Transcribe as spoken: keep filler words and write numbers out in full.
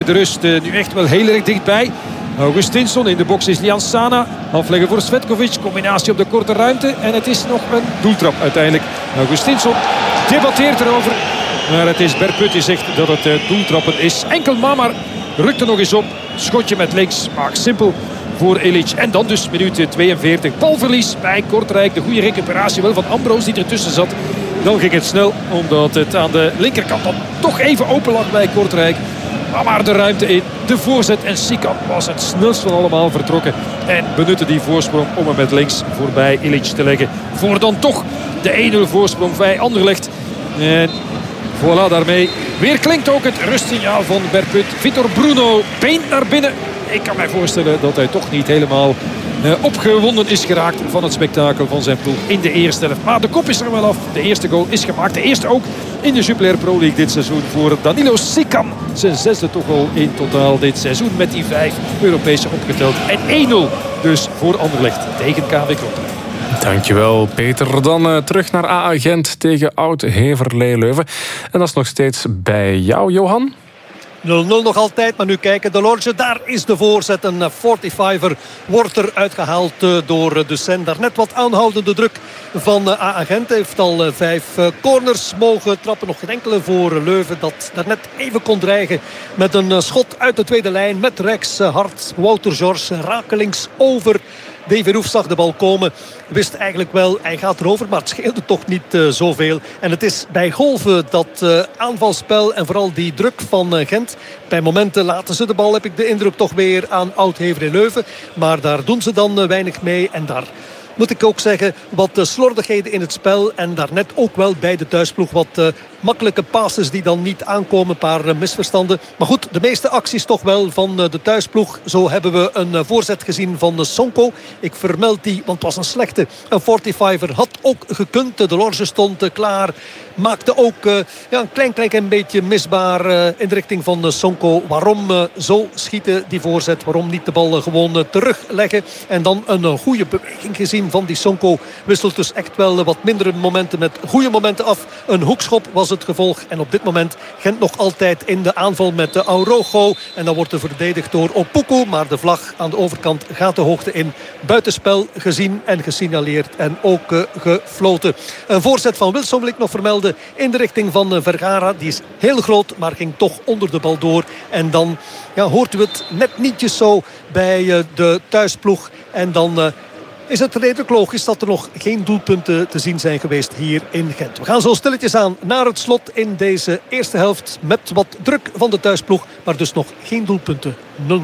de rust uh, nu echt wel heel erg dichtbij. Augustinsson in de box is Liansana. Afleggen voor Svetkovic. Combinatie op de korte ruimte. En het is nog een doeltrap uiteindelijk. Augustinsson debatteert erover. Maar het is Bergput die zegt dat het uh, doeltrappen is. Enkel Mamar rukt er nog eens op. Schotje met links. Maakt simpel voor Ilic. En dan dus minuut tweeënveertig. Balverlies bij Kortrijk. De goede recuperatie wel van Ambroos die ertussen zat. Dan ging het snel. Omdat het aan de linkerkant dan toch even open lag bij Kortrijk. Maar de ruimte in. De voorzet. En Sikan was het snelst van allemaal vertrokken. En benutte die voorsprong om hem met links voorbij Ilic te leggen. Voor dan toch de een nul voorsprong bij Anderlecht. En voilà, daarmee weer klinkt ook het rustsignaal van Bergput. Vitor Bruno beent naar binnen. Ik kan mij voorstellen dat hij toch niet helemaal uh, opgewonden is geraakt van het spektakel van zijn ploeg in de eerste helft. Maar de kop is er wel af. De eerste goal is gemaakt. De eerste ook in de Jupiler Pro League dit seizoen voor Danilo Sikan. Zijn zesde toch al in totaal dit seizoen met die vijf Europese opgeteld. En één nul dus voor Anderlecht tegen K V Kortrijk. Dankjewel Peter. Dan uh, terug naar A A Gent tegen Oud-Heverlee Leuven. En dat is nog steeds bij jou, Johan. nul nul nog altijd, maar nu kijken. De Lorge, daar is de voorzet. Een forty-fiver wordt er uitgehaald door de Sen. Daarnet wat aanhoudende druk van A A Gent. Heeft al vijf corners mogen trappen. Nog geen enkele voor Leuven. Dat daarnet even kon dreigen met een schot uit de tweede lijn. Met Rex Hart, Wouter George rakelings over. Davy Roef zag de bal komen. Wist eigenlijk wel, hij gaat erover. Maar het scheelde toch niet uh, zoveel. En het is bij golven dat uh, aanvalspel en vooral die druk van uh, Gent. Bij momenten laten ze de bal, heb ik de indruk, toch weer aan Oud-Heverlee Leuven. Maar daar doen ze dan uh, weinig mee. En daar moet ik ook zeggen, wat uh, slordigheden in het spel. En daarnet ook wel bij de thuisploeg wat uh, makkelijke passes die dan niet aankomen. Een paar uh, misverstanden. Maar goed, de meeste acties toch wel van uh, de thuisploeg. Zo hebben we een uh, voorzet gezien van uh, Sonko. Ik vermeld die, want het was een slechte. Een forty-fiver had ook gekund. De Lorge stond uh, klaar. Maakte ook uh, ja, een klein, klein, klein beetje misbaar uh, in de richting van uh, Sonko. Waarom uh, zo schieten die voorzet? Waarom niet de bal uh, gewoon uh, terugleggen? En dan een uh, goede beweging gezien van die Sonko. Wisselt dus echt wel uh, wat mindere momenten met goede momenten af. Een hoekschop was het gevolg. En op dit moment Gent nog altijd in de aanval met de Aurogo. En dan wordt er verdedigd door Opoku. Maar de vlag aan de overkant gaat de hoogte in. Buitenspel gezien en gesignaleerd. En ook uh, gefloten. Een voorzet van Wilson wil ik nog vermelden. In de richting van uh, Vergara. Die is heel groot, maar ging toch onder de bal door. En dan ja, hoort u het net nietjes zo bij uh, de thuisploeg. En dan Uh, is het redelijk logisch dat er nog geen doelpunten te zien zijn geweest hier in Gent. We gaan zo stilletjes aan naar het slot in deze eerste helft met wat druk van de thuisploeg, maar dus nog geen doelpunten. nul